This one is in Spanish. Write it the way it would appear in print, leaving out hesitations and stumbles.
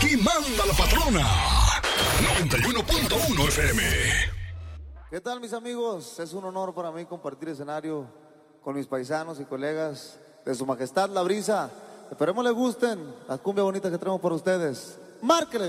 Aquí manda la patrona. 91.1 FM. ¿Qué tal, mis amigos? Es un honor para mí compartir escenario con mis paisanos y colegas de Su Majestad La Brisa. Esperemos les gusten las cumbias bonitas que traemos para ustedes. ¡Márquele!